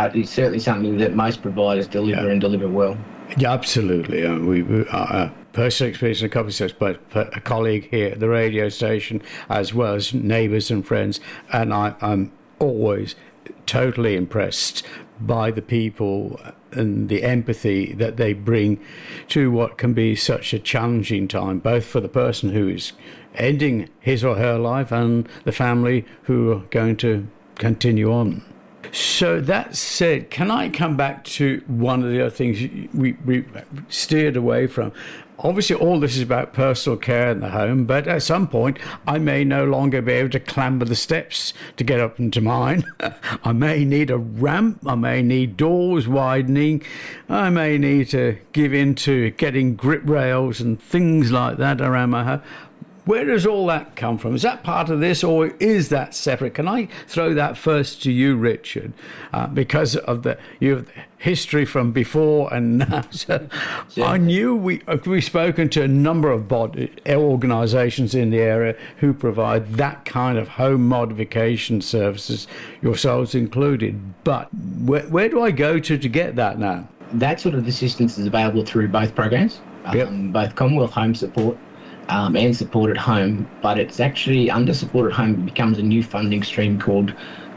but it's certainly something that most providers deliver and deliver well. Yeah, absolutely. We personal experience in a couple of steps, but a colleague here at the radio station, as well as neighbours and friends, and I'm always totally impressed by the people and the empathy that they bring to what can be such a challenging time, both for the person who is ending his or her life and the family who are going to continue on. So that said, can I come back to one of the other things we steered away from? Obviously, all this is about personal care in the home, but at some point, I may no longer be able to clamber the steps to get up into mine. I may need a ramp. I may need doors widening. I may need to give in to getting grip rails and things like that around my house. Where does all that come from? Is that part of this, or is that separate? Can I throw that first to you, Richard, because of your history from before and now? So yeah. I knew we've spoken to a number of organisations in the area who provide that kind of home modification services, yourselves included. But where do I go to get that now? That sort of assistance is available through both programs, both Commonwealth Home Support and Supported Home, but it's actually under Supported Home it becomes a new funding stream called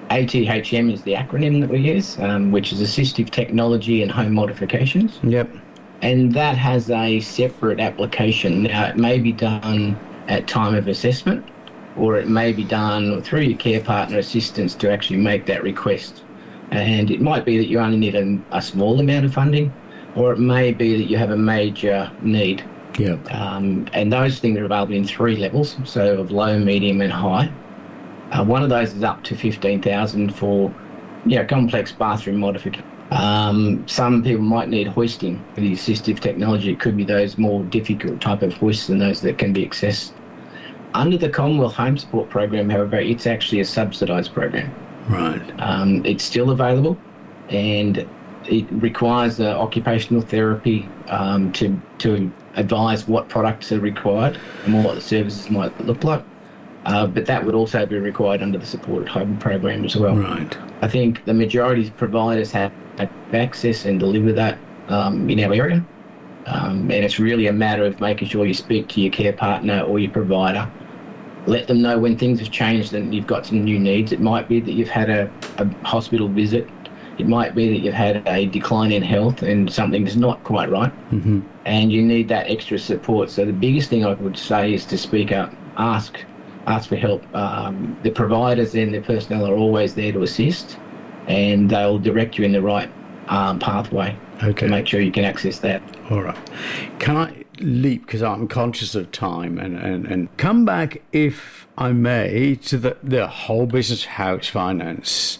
ATHM is the acronym that we use, which is Assistive Technology and Home Modifications. Yep. And that has a separate application. Now, it may be done at time of assessment, or it may be done through your care partner assistance to actually make that request. And it might be that you only need a small amount of funding, or it may be that you have a major need. Yeah. And those things are available in 3 levels, so of low, medium and high. One of those is up to $15,000 for complex bathroom modification. Some people might need hoisting for the assistive technology. It could be those more difficult type of hoists and those that can be accessed. Under the Commonwealth Home Support Program, however, it's actually a subsidised program. Right. It's still available, and it requires occupational therapy to advise what products are required and what the services might look like. But that would also be required under the Supported Home Program as well. Right. I think the majority of providers have access and deliver that in our area. And it's really a matter of making sure you speak to your care partner or your provider. Let them know when things have changed and you've got some new needs. It might be that you've had a hospital visit. It might be that you've had a decline in health and something's not quite right. Mm-hmm. And you need that extra support. So the biggest thing I would say is to speak up, ask for help. The providers and the personnel are always there to assist, and they'll direct you in the right pathway to make sure you can access that. All right. Can I leap, because I'm conscious of time, and come back, if I may, to the whole business house finance?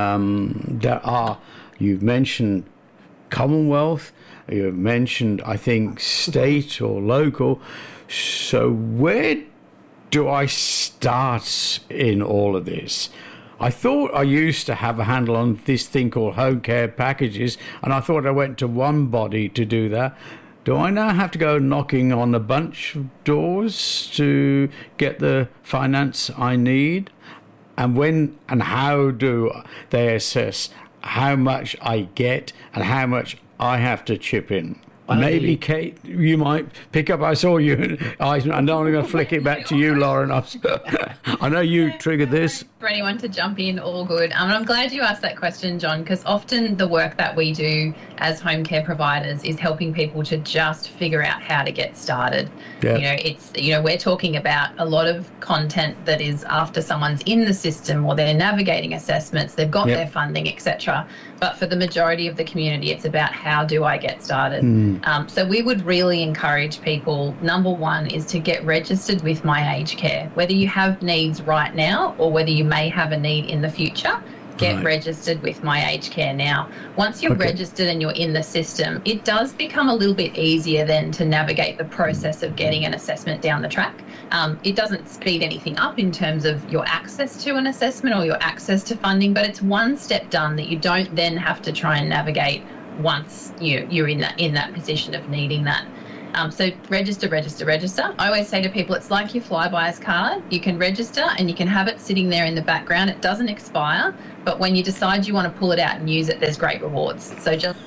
You've mentioned Commonwealth, you've mentioned, I think, state or local. So where do I start in all of this? I thought I used to have a handle on this thing called home care packages, and I thought I went to one body to do that. Do I now have to go knocking on a bunch of doors to get the finance I need? And when and how do they assess how much I get and how much I have to chip in? Maybe, Kate, you might pick up. I saw you. I'm not going to flick it back to you, Lauren. I know you triggered this. For anyone to jump in, all good. And I'm glad you asked that question, John, because often the work that we do as home care providers is helping people to just figure out how to get started. Yeah. We're talking about a lot of content that is after someone's in the system or they're navigating assessments, they've got their funding, etc. But for the majority of the community, it's about how do I get started? So we would really encourage people, number one, is to get registered with My Aged Care. Whether you have needs right now or whether you may have a need in the future, get registered with My Aged Care now. Once you're registered and you're in the system, it does become a little bit easier then to navigate the process of getting an assessment down the track. It doesn't speed anything up in terms of your access to an assessment or your access to funding, but it's one step done that you don't then have to try and navigate once you're in that position of needing that. So register. I always say to people, it's like your Flybuys card. You can register and you can have it sitting there in the background. It doesn't expire, but when you decide you want to pull it out and use it, there's great rewards. So just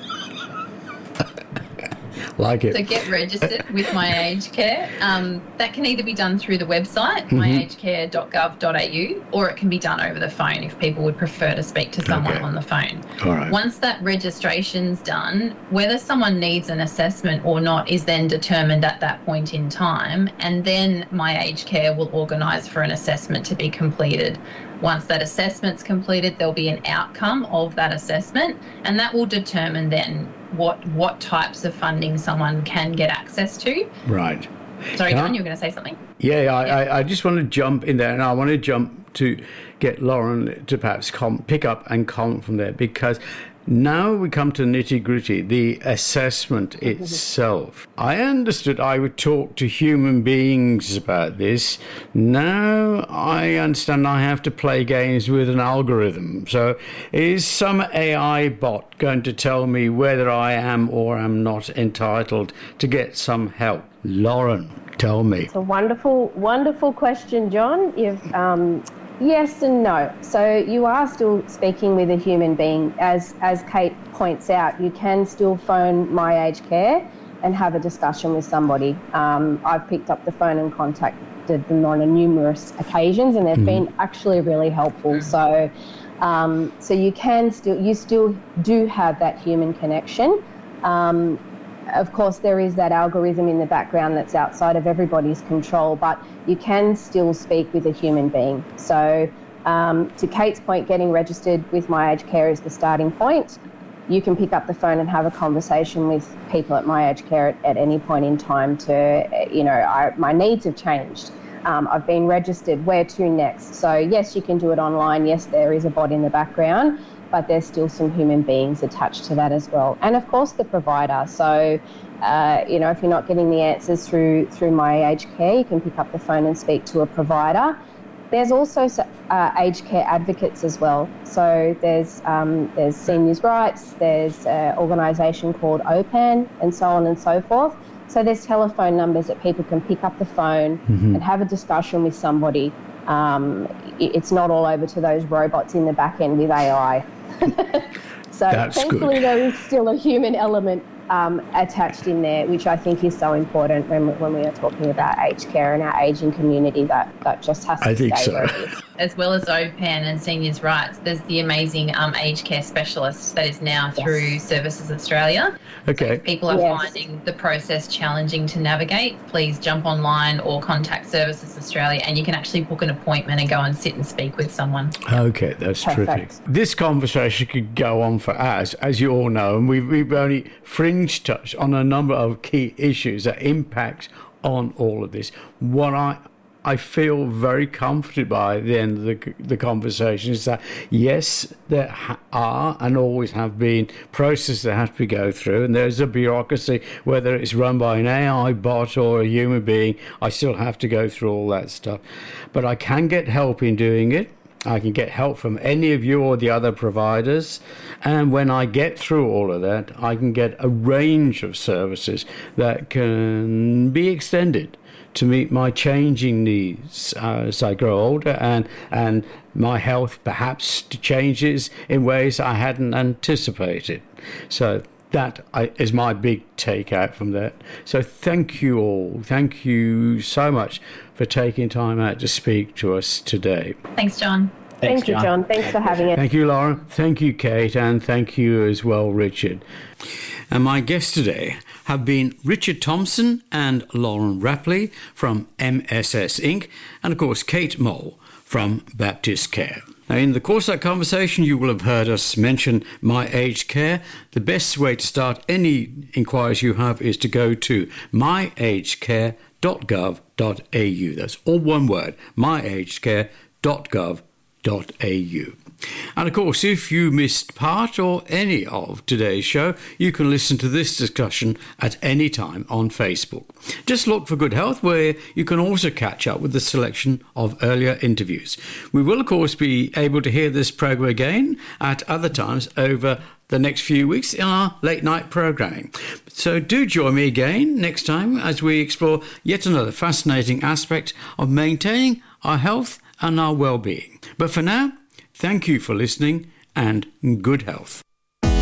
like it. So get registered with My Aged Care. That can either be done through the website, myagedcare.gov.au, or it can be done over the phone if people would prefer to speak to someone on the phone. All right. Once that registration's done, whether someone needs an assessment or not is then determined at that point in time, and then My Aged Care will organise for an assessment to be completed. Once that assessment's completed, there'll be an outcome of that assessment, and that will determine then what types of funding someone can get access to. Right. Sorry, John, you were going to say something? Yeah, I just want to jump in there, and I want to jump to get Lauren to perhaps pick up and comment from there, because now we come to nitty-gritty, the assessment itself. I understood I would talk to human beings about this. Now I understand I have to play games with an algorithm. So is some AI bot going to tell me whether I am or am not entitled to get some help? Lauren, tell me. It's a wonderful question, John. Yes and no. So you are still speaking with a human being. As Kate points out, you can still phone My Aged Care and have a discussion with somebody. I've picked up the phone and contacted them on numerous occasions, and they've been actually really helpful. So you still do have that human connection. Of course, there is that algorithm in the background that's outside of everybody's control, but you can still speak with a human being. So to Kate's point, getting registered with My Aged Care is the starting point. You can pick up the phone and have a conversation with people at My Aged Care at any point in time to, my needs have changed. I've been registered, where to next? So yes, you can do it online. Yes, there is a bot in the background, but there's still some human beings attached to that as well. And of course the provider. So, if you're not getting the answers through My Aged Care, you can pick up the phone and speak to a provider. There's also aged care advocates as well. So there's Seniors' Rights, there's an organisation called OPAN, and so on and so forth. So there's telephone numbers that people can pick up the phone and have a discussion with somebody. It's not all over to those robots in the back end with AI. So that's thankfully good. There is still a human element attached in there, which I think is so important when we are talking about aged care and our ageing community. That just has to stay where it is. As well as OPAN and Seniors' Rights, there's the amazing aged care specialist that is now through Services Australia. Okay. So if people are finding the process challenging to navigate, please jump online or contact Services Australia, and you can actually book an appointment and go and sit and speak with someone. Okay, that's terrific. This conversation could go on for hours, as you all know, and we've only fringe touched on a number of key issues that impact on all of this. What I feel very comforted by at the end of the conversation is that, yes, there are and always have been processes that have to go through, and there's a bureaucracy, whether it's run by an AI bot or a human being, I still have to go through all that stuff. But I can get help in doing it. I can get help from any of you or the other providers. And when I get through all of that, I can get a range of services that can be extended to meet my changing needs as I grow older, and my health perhaps changes in ways I hadn't anticipated. So that is my big takeout from that. So thank you all. Thank you so much for taking time out to speak to us today. Thanks, John. Thank you, John. Thanks for having us. Thank you, Lauren. Thank you, Kate. And thank you as well, Richard. And my guests today have been Richard Thompson and Lauren Rapley from MSS Inc. and, of course, Kate Mole from Baptist Care. Now, in the course of that conversation, you will have heard us mention My Aged Care. The best way to start any inquiries you have is to go to myagedcare.gov.au. That's all one word, myagedcare.gov.au. And of course, if you missed part or any of today's show, you can listen to this discussion at any time on Facebook. Just look for Good Health, where you can also catch up with the selection of earlier interviews. We will, of course, be able to hear this program again at other times over the next few weeks in our late night programming. So do join me again next time as we explore yet another fascinating aspect of maintaining our health and our well-being. But for now, thank you for listening and good health.